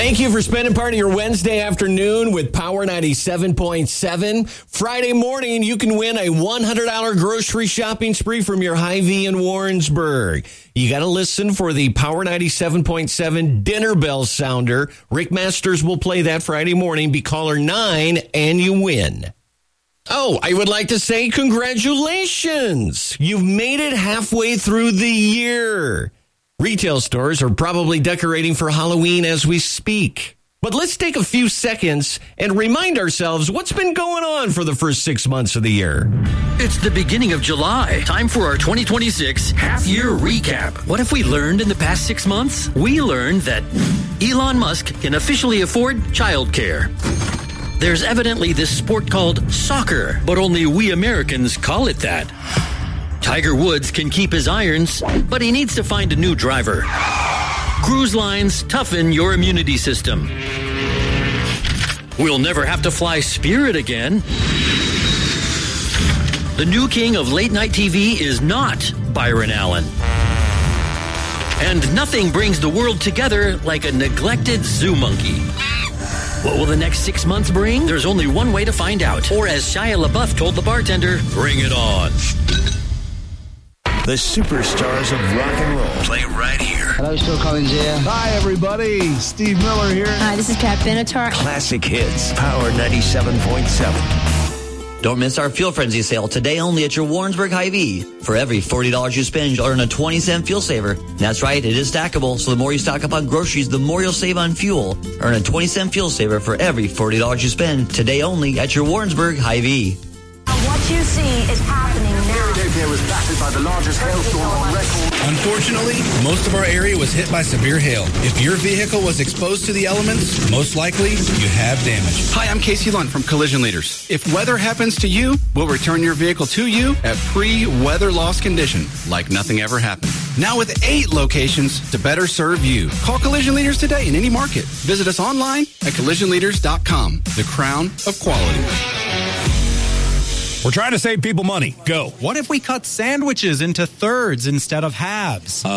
Thank you for spending part of your Wednesday afternoon with Power 97.7. Friday morning, you can win a $100 grocery shopping spree from your Hy-Vee in Warrensburg. You got to listen for the Power 97.7 dinner bell sounder. Rick Masters will play that Friday morning. Be caller 9 and you win. Oh, I would like to say congratulations. You've made it halfway through the year. Retail stores are probably decorating for Halloween as we speak. But let's take a few seconds and remind ourselves what's been going on for the first 6 months of the year. It's the beginning of July. Time for our 2026 half-year recap. What have we learned in the past 6 months? We learned that Elon Musk can officially afford childcare. There's evidently this sport called soccer, but only we Americans call it that. Tiger Woods can keep his irons, but he needs to find a new driver. Cruise lines toughen your immunity system. We'll never have to fly Spirit again. The new king of late-night TV is not Byron Allen. And nothing brings the world together like a neglected zoo monkey. What will the next 6 months bring? There's only one way to find out. Or as Shia LaBeouf told the bartender, bring it on. The superstars of rock and roll play right here. Hello, Phil Collins here. Hi, everybody. Steve Miller here. Hi, this is Pat Benatar. Classic hits. Power 97.7. Don't miss our Fuel Frenzy sale today only at your Warrensburg Hy-Vee. For every $40 you spend, you'll earn a 20-cent fuel saver. That's right, it is stackable, so the more you stock up on groceries, the more you'll save on fuel. Earn a 20-cent fuel saver for every $40 you spend today only at your Warrensburg Hy-Vee. What you see is happening now. Philadelphia was battered by the largest hailstorm on record. Unfortunately, most of our area was hit by severe hail. If your vehicle was exposed to the elements, most likely you have damage. Hi, I'm Casey Lund from Collision Leaders. If weather happens to you, we'll return your vehicle to you at pre-weather loss condition, like nothing ever happened. Now with 8 locations to better serve you. Call Collision Leaders today in any market. Visit us online at collisionleaders.com. The crown of quality. We're trying to save people money. Go. What if we cut sandwiches into thirds instead of halves?